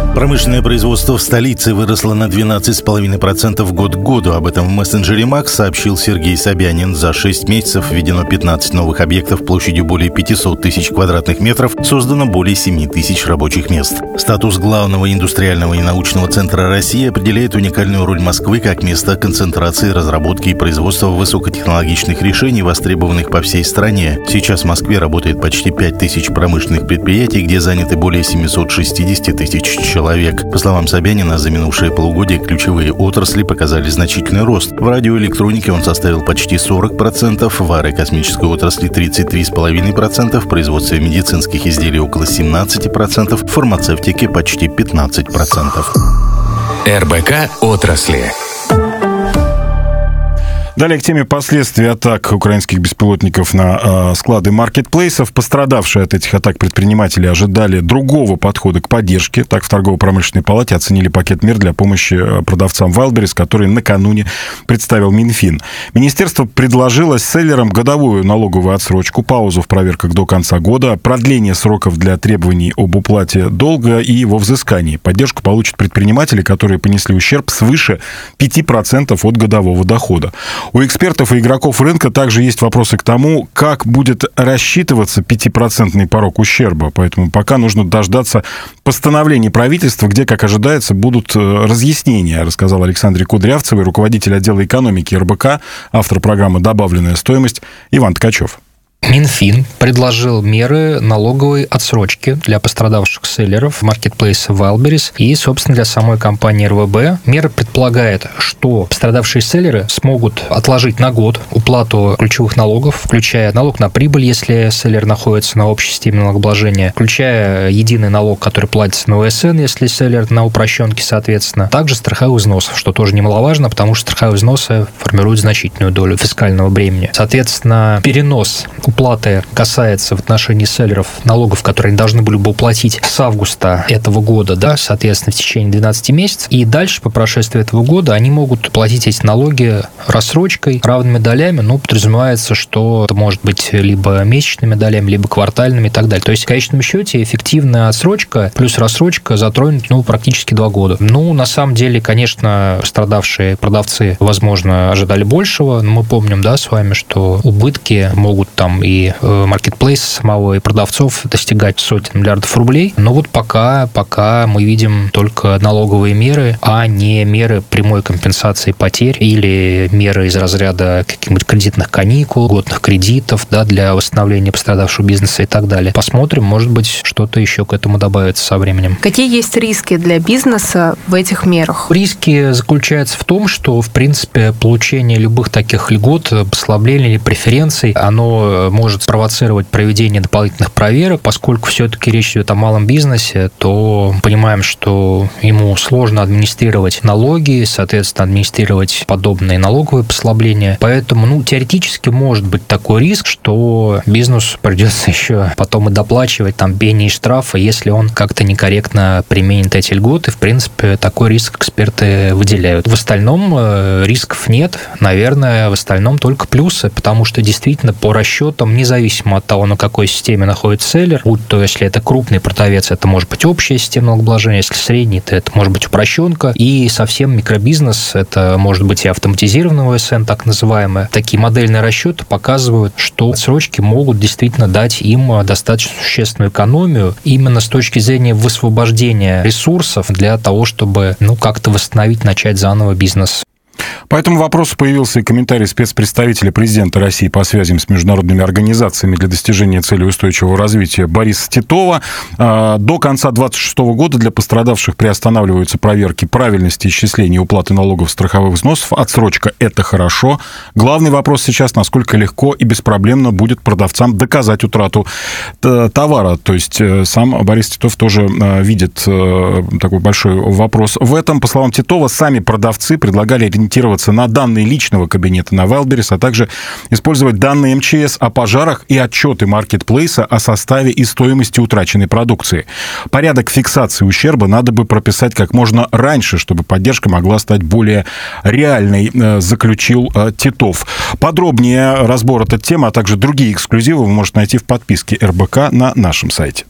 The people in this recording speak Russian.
Промышленное производство в столице выросло на 12,5% год к году. Об этом в мессенджере Макс сообщил Сергей Собянин. За 6 месяцев введено 15 новых объектов площадью более 500 тысяч квадратных метров, создано более 7 тысяч рабочих мест. Статус главного индустриального и научного центра России определяет уникальную роль Москвы как место концентрации, разработки и производства высокотехнологичных решений, востребованных по всей стране. Сейчас в Москве работает почти 5 тысяч промышленных предприятий, где заняты более 760 тысяч человек. По словам Собянина, за минувшие полугодие ключевые отрасли показали значительный рост. В радиоэлектронике он составил почти 40%, в аэрокосмической отрасли 33,5%, в производстве медицинских изделий около 17%, в фармацевтике почти 15%. РБК отрасли. Далее к теме последствий атак украинских беспилотников на склады маркетплейсов. Пострадавшие от этих атак предприниматели ожидали другого подхода к поддержке. Так, в торгово-промышленной палате оценили пакет мер для помощи продавцам Wildberries, который накануне представил Минфин. Министерство предложило селлерам годовую налоговую отсрочку, паузу в проверках до конца года, продление сроков для требований об уплате долга и его взыскании. Поддержку получат предприниматели, которые понесли ущерб свыше 5% от годового дохода. У экспертов и игроков рынка также есть вопросы к тому, как будет рассчитываться 5% порог ущерба. Поэтому пока нужно дождаться постановления правительства, где, как ожидается, будут разъяснения, рассказал Александре Кудрявцевой, руководитель отдела экономики РБК, автор программы «Добавленная стоимость» Иван Ткачев. Минфин предложил меры налоговой отсрочки для пострадавших селлеров маркетплейса Wildberries и, собственно, для самой компании РВБ. Мера предполагает, что пострадавшие селлеры смогут отложить на год уплату ключевых налогов, включая налог на прибыль, если селлер находится на общей системе налогообложения, включая единый налог, который платится на УСН, если селлер на упрощенке, соответственно. Также страховых взносов, что тоже немаловажно, потому что страховые взносы формируют значительную долю фискального бремени. Соответственно, перенос уплаты касается в отношении селлеров налогов, которые они должны были бы уплатить с августа этого года, да, соответственно, в течение 12 месяцев. И дальше, по прошествии этого года, они могут платить эти налоги рассрочкой, равными долями. Ну, подразумевается, что это может быть либо месячными долями, либо квартальными и так далее. То есть, в конечном счете, эффективная отсрочка плюс рассрочка затронет, практически 2 года. На самом деле, конечно, пострадавшие продавцы, возможно, ожидали большего, но мы помним, да, с вами, что убытки могут там и маркетплейс самого, и продавцов достигать сотен миллиардов рублей. Но вот пока мы видим только налоговые меры, а не меры прямой компенсации потерь или меры из разряда каких-нибудь кредитных каникул, льготных кредитов, да, для восстановления пострадавшего бизнеса и так далее. Посмотрим, может быть, что-то еще к этому добавится со временем. Какие есть риски для бизнеса в этих мерах? Риски заключаются в том, что, в принципе, получение любых таких льгот, послаблений или преференций, оно может спровоцировать проведение дополнительных проверок. Поскольку все-таки речь идет о малом бизнесе, то понимаем, что ему сложно администрировать налоги, соответственно, администрировать подобные налоговые послабления. Поэтому, теоретически может быть такой риск, что бизнесу придется еще потом и доплачивать пени и штрафы, если он как-то некорректно применит эти льготы. В принципе, такой риск эксперты выделяют. В остальном рисков нет. Наверное, в остальном только плюсы, потому что действительно по расчетам, независимо от того, на какой системе находится селлер, будь то, если это крупный продавец, это может быть общая система налогообложения, если средний, то это может быть упрощенка, и совсем микробизнес, это может быть и автоматизированный ОСН, так называемое. Такие модельные расчеты показывают, что отсрочки могут действительно дать им достаточно существенную экономию именно с точки зрения высвобождения ресурсов для того, чтобы как-то восстановить, начать заново бизнес. По этому вопросу появился и комментарий спецпредставителя президента России по связям с международными организациями для достижения целей устойчивого развития Бориса Титова. До конца 2026 года для пострадавших приостанавливаются проверки правильности исчисления и уплаты налогов, страховых взносов. Отсрочка – это хорошо. Главный вопрос сейчас, насколько легко и беспроблемно будет продавцам доказать утрату товара. То есть сам Борис Титов тоже видит такой большой вопрос в этом. По словам Титова, сами продавцы предлагали ориентироваться на данные личного кабинета на Wildberries, а также использовать данные МЧС о пожарах и отчеты маркетплейса о составе и стоимости утраченной продукции. Порядок фиксации ущерба надо бы прописать как можно раньше, чтобы поддержка могла стать более реальной, заключил Титов. Подробнее разбор этой темы, а также другие эксклюзивы вы можете найти в подписке РБК на нашем сайте.